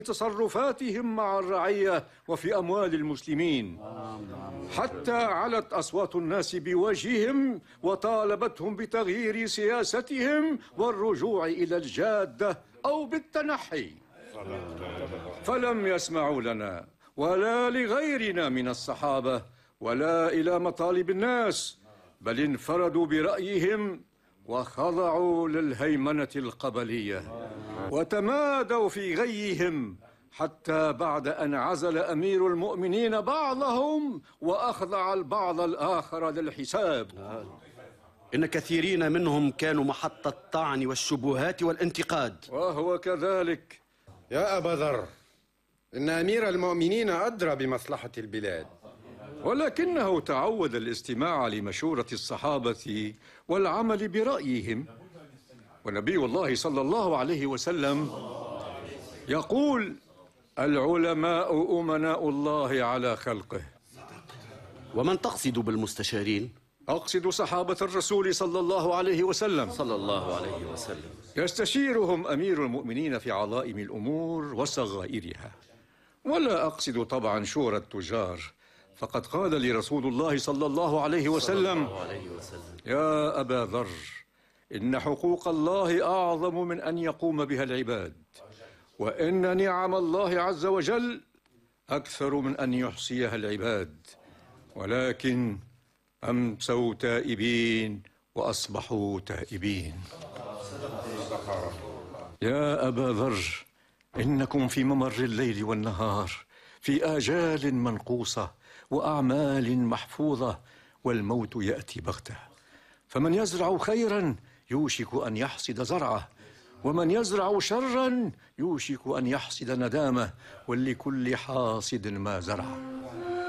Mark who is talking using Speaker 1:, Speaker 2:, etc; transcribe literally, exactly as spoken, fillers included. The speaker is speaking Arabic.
Speaker 1: تصرفاتهم مع الرعية وفي أموال المسلمين، حتى علت أصوات الناس بوجههم وطالبتهم بتغيير سياستهم والرجوع إلى الجادة أو بالتنحي، فلم يسمعوا لنا ولا لغيرنا من الصحابة ولا إلى مطالب الناس، بل انفردوا برأيهم وخضعوا للهيمنة القبلية وتمادوا في غيهم، حتى بعد أن عزل أمير المؤمنين بعضهم وأخضع البعض الآخر للحساب.
Speaker 2: إن كثيرين منهم كانوا محط الطعن والشبهات والانتقاد.
Speaker 1: وهو كذلك.
Speaker 3: يا أبا ذر، إن أمير المؤمنين أدرى بمصلحة البلاد،
Speaker 1: ولكنه تعود الاستماع لمشورة الصحابة والعمل برأيهم، ونبي الله صلى الله عليه وسلم يقول: العلماء أمناء الله على خلقه.
Speaker 2: ومن تقصد بالمستشارين؟
Speaker 1: أقصد صحابة الرسول صلى الله عليه وسلم
Speaker 2: صلى الله عليه وسلم.
Speaker 1: يستشيرهم أمير المؤمنين في عظائم الأمور وصغائرها، ولا أقصد طبعا شورى التجار، فقد قال لي رسول الله صلى الله عليه وسلم: يا أبا ذر، إن حقوق الله أعظم من أن يقوم بها العباد، وإن نعم الله عز وجل أكثر من أن يحصيها العباد، ولكن أمسوا تائبين وأصبحوا تائبين. يا أبا ذر، إنكم في ممر الليل والنهار في آجال منقوصة وأعمال محفوظة، والموت يأتي بغتة، فمن يزرع خيرا يوشك أن يحصد زرعه، ومن يزرع شرا يوشك أن يحصد ندامه، ولكل حاصد ما زرع.